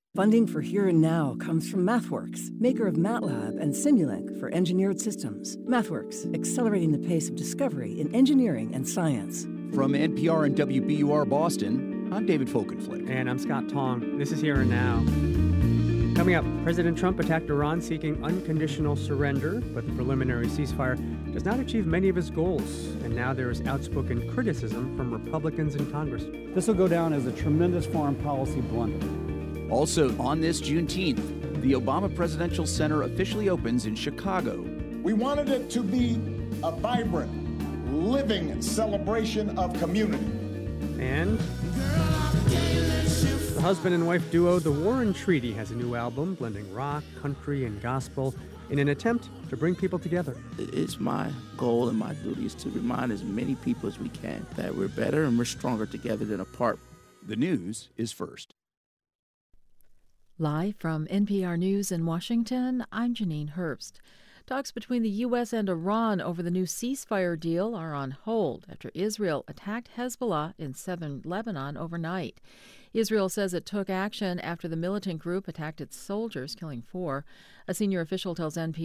Funding for Here and Now comes from MathWorks, maker of MATLAB and Simulink for engineered systems. MathWorks, accelerating the pace of discovery in engineering and science. From NPR and WBUR Boston, I'm David Folkenflik. And I'm Scott Tong. This is Here and Now. Coming up, President Trump attacked Iran seeking unconditional surrender, but the preliminary ceasefire does not achieve many of his goals. And now there is outspoken criticism from Republicans in Congress. This will go down as a tremendous foreign policy blunder. Also, on this Juneteenth, the Obama Presidential Center officially opens in Chicago. We wanted it to be a vibrant, living celebration of community. And the husband and wife duo, The Warren Treaty, has a new album blending rock, country, and gospel in an attempt to bring people together. It's my goal and my duty is to remind as many people as we can that we're better and we're stronger together than apart. The news is first. Live from NPR News in Washington, I'm Janine Herbst. Talks between the U.S. and Iran over the new ceasefire deal are on hold after Israel attacked Hezbollah in southern Lebanon overnight. Israel says it took action after the militant group attacked its soldiers, killing 4. A senior official tells NPR